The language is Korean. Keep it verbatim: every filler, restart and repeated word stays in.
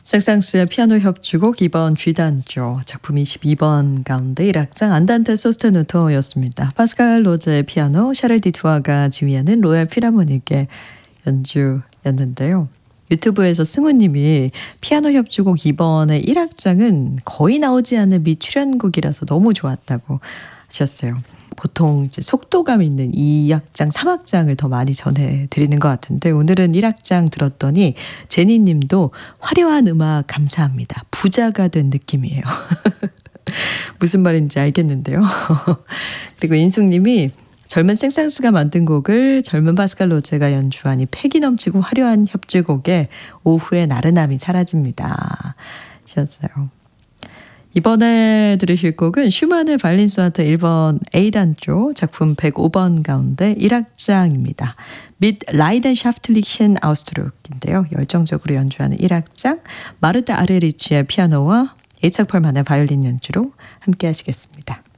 색상스의 피아노 협주곡 이 번 G단조 작품 이십이 번 가운데 일 악장 안단테 소스테누토였습니다. 파스칼 로제의 피아노, 샤를 디투아가 지휘하는 로얄 필하모닉의 연주였는데요. 유튜브에서 승우님이 피아노 협주곡 이 번의 일 악장은 거의 나오지 않는 미출연곡이라서 너무 좋았다고 하셨어요. 보통 이제 속도감 있는 이 악장, 삼 악장을 더 많이 전해드리는 것 같은데 오늘은 일 악장 들었더니 제니님도 화려한 음악 감사합니다. 부자가 된 느낌이에요. 무슨 말인지 알겠는데요. 그리고 인숙님이 젊은 생상스가 만든 곡을 젊은 파스칼 로제가 연주한 이 패기 넘치고 화려한 협주곡에 오후의 나른함이 사라집니다. 하셨어요. 이번에 들으실 곡은 슈만의 바이올린 소나타 일 번 A단조 작품 백오 번 가운데 일 악장입니다. Mit Leidenschaftlichen Ausdruck인데요. 열정적으로 연주하는 일 악장 마르타 아레리치의 피아노와 에이착 펄만의 바이올린 연주로 함께 하시겠습니다.